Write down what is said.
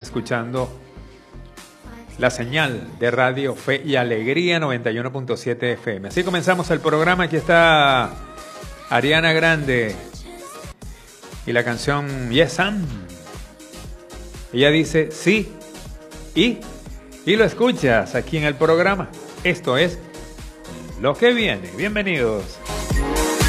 escuchando la señal de Radio Fe y Alegría 91.7 FM. Así comenzamos el programa. Aquí está Ariana Grande y la canción Yes Sam. Ella dice sí y lo escuchas aquí en el programa. Esto es Lo que viene. Bienvenidos.